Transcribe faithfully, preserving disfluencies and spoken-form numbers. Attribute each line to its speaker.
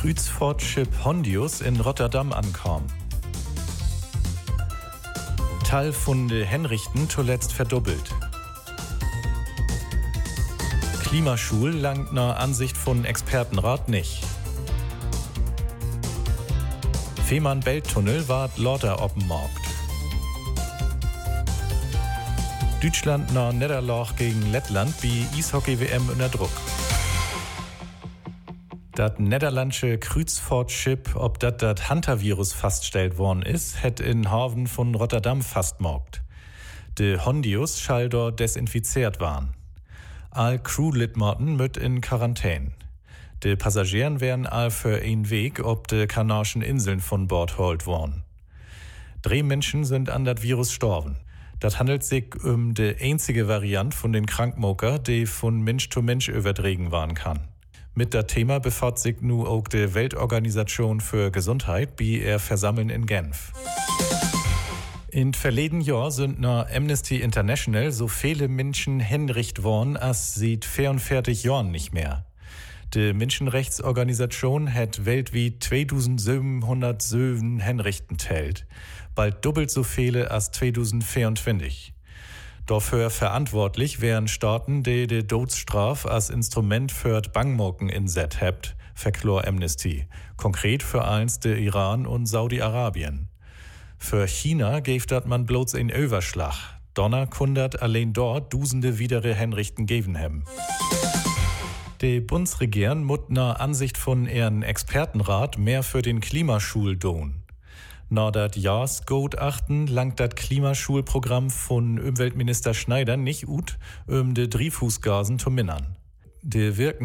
Speaker 1: Kreuzfahrtschiff Hondius in Rotterdam ankam. Teil von de Henrichten zuletzt verdoppelt. Klimaschul langt nach Ansicht von Expertenrat nicht. Fehmarn-Belt-Tunnel ward lauter oppenmarkt. Deutschland nach Niederlage gegen Lettland wie Eishockey-W M unter Druck. Das niederländische Kreuzfahrtschiff, ob das das Hantavirus festgestellt worden ist, hat in Hafen von Rotterdam fastmarkt. De Hondius schall dort desinfiziert waren. All Crew-Lidmaten mit in Quarantäne. De Passagieren wären all für einen Weg ob de Kanarischen Inseln von Bord holt worden. Drei Menschen sind an das Virus gestorben. Das handelt sich um die einzige Variante von den Krankmoker, die von Mensch zu Mensch übertragen werden kann. Mit dem Thema befasst sich nun auch die Weltorganisation für Gesundheit bei ihr Versammeln in Genf. In verleden Jahr sind nach Amnesty International so viele Menschen hinrichtet worden, als seit vierundvierzig Jahren nicht mehr. Die Menschenrechtsorganisation hat weltweit zweitausendsiebenhundert hinrichten teilt, bald doppelt so viele als zweitausendvierundzwanzig. Dafür verantwortlich wären Staaten, die die Todesstrafe als Instrument für Bangmoken inset habt, verklor Amnesty. Konkret für eins der Iran und Saudi-Arabien. Für China gäf dat man bloß einen Überschlag. Donner kundert allein dort Dusende widere Henrichten geben haben. Die Bundesregierung mut nach Ansicht von ihren Expertenrat mehr für den Klimaschul tun. Nach dat Jahresgutachten langt dat Klimaschulprogramm von Umweltminister Schneider nicht gut, um de Drehfußgasen zu mindern. De wirken